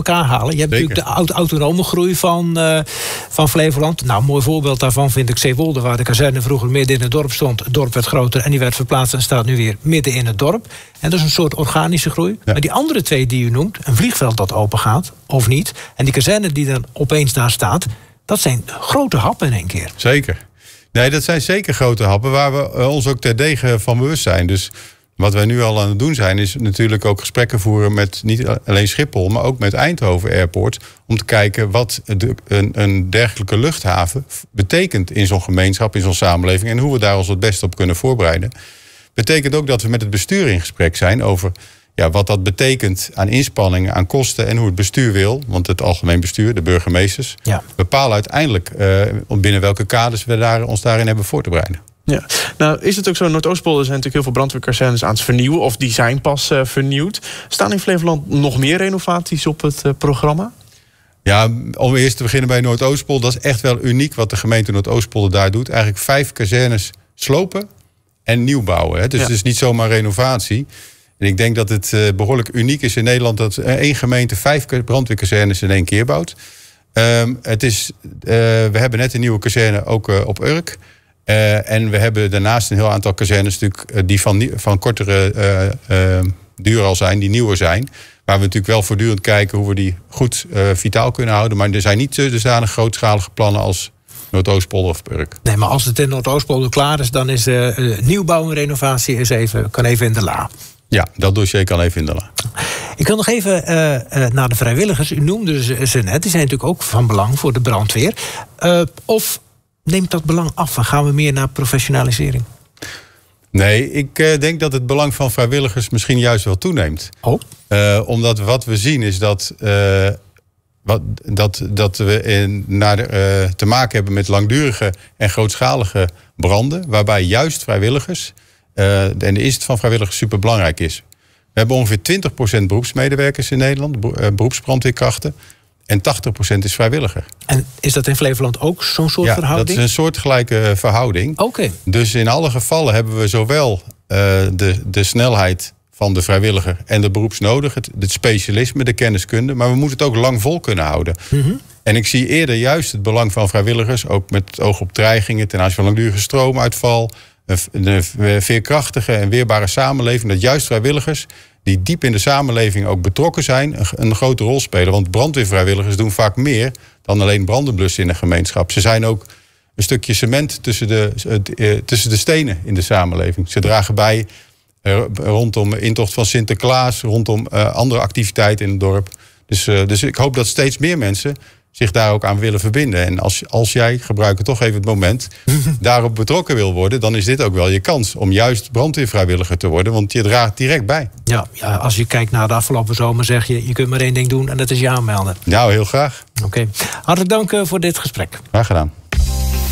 elkaar halen. Je hebt natuurlijk de autonome groei van Flevoland. Nou, een mooi voorbeeld daarvan vind ik Zeewolde, waar de kazerne vroeger midden in het dorp stond. Het dorp werd groter en die werd verplaatst en staat nu weer midden in het dorp. En dat is een soort organische groei. Ja. Maar die andere twee die u noemt, een vliegveld dat open gaat, of niet, en die kazerne die dan opeens daar staat, dat zijn grote happen in één keer. Zeker. Nee, dat zijn zeker grote happen waar we ons ook terdege van bewust zijn. Dus wat wij nu al aan het doen zijn, is natuurlijk ook gesprekken voeren met niet alleen Schiphol, maar ook met Eindhoven Airport, om te kijken wat een dergelijke luchthaven betekent in zo'n gemeenschap, in zo'n samenleving, en hoe we daar ons het beste op kunnen voorbereiden. Betekent ook dat we met het bestuur in gesprek zijn over wat dat betekent aan inspanningen, aan kosten en hoe het bestuur wil. Want het algemeen bestuur, de burgemeesters, bepalen uiteindelijk binnen welke kaders we ons daarin hebben voor te bereiden. Ja. Nou, is het ook zo, in Noordoostpolder zijn natuurlijk heel veel brandweerkazernes aan het vernieuwen, of die zijn pas vernieuwd. Staan in Flevoland nog meer renovaties op het programma? Ja, om eerst te beginnen bij Noordoostpolder, dat is echt wel uniek wat de gemeente Noordoostpolder daar doet. Eigenlijk 5 kazernes slopen en nieuw bouwen. Hè. Dus het is niet zomaar renovatie. En ik denk dat het behoorlijk uniek is in Nederland dat één gemeente 5 brandweerkazernes in één keer bouwt. We hebben net een nieuwe kazerne ook op Urk. En we hebben daarnaast een heel aantal kazernes natuurlijk die van kortere duur al zijn, die nieuwer zijn. Waar we natuurlijk wel voortdurend kijken hoe we die goed vitaal kunnen houden. Maar er zijn niet dusdanig grootschalige plannen als Noordoostpolder of Urk. Nee, maar als het in Noordoostpolder klaar is, dan is nieuwbouw en renovatie kan even in de la. Ja, dat dossier kan even in de la. Ik wil nog even naar de vrijwilligers. U noemde ze net. Die zijn natuurlijk ook van belang voor de brandweer. Of neemt dat belang af en gaan we meer naar professionalisering? Nee, ik denk dat het belang van vrijwilligers misschien juist wel toeneemt. Oh? Omdat wat we zien is dat we te maken hebben met langdurige en grootschalige branden, waarbij juist vrijwilligers en de inzet van vrijwilligers superbelangrijk is. We hebben ongeveer 20% beroepsmedewerkers in Nederland, beroepsbrandweerkrachten. En 80% is vrijwilliger. En is dat in Flevoland ook zo'n soort verhouding? Ja, dat is een soortgelijke verhouding. Oké. Dus in alle gevallen hebben we zowel de snelheid van de vrijwilliger en de beroepsnodig, het specialisme, de kenniskunde, maar we moeten het ook lang vol kunnen houden. Mm-hmm. En ik zie eerder juist het belang van vrijwilligers, ook met het oog op dreigingen ten aanzien van langdurige stroomuitval, een veerkrachtige en weerbare samenleving, dat juist vrijwilligers die diep in de samenleving ook betrokken zijn, een grote rol spelen. Want brandweervrijwilligers doen vaak meer dan alleen branden blussen in een gemeenschap. Ze zijn ook een stukje cement tussen de stenen in de samenleving. Ze dragen bij rondom intocht van Sinterklaas, rondom andere activiteiten in het dorp. Dus ik hoop dat steeds meer mensen zich daar ook aan willen verbinden. En als jij, gebruik het toch even het moment, daarop betrokken wil worden, dan is dit ook wel je kans om juist brandweervrijwilliger te worden, want je draagt direct bij. Ja, als je kijkt naar de afgelopen zomer, zeg je kunt maar één ding doen en dat is je aanmelden. Nou, heel graag. Oké. Hartelijk dank voor dit gesprek. Graag gedaan.